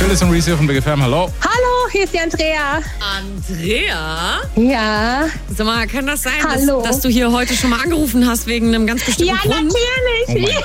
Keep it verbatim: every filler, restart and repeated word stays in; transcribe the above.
Alice und Reese von Big F M, hallo. Hallo, hier ist die Andrea. Andrea? Ja. Sag mal, kann das sein, Hallo. dass, dass du hier heute schon mal angerufen hast wegen einem ganz bestimmten Ja, Grund? natürlich. Oh mein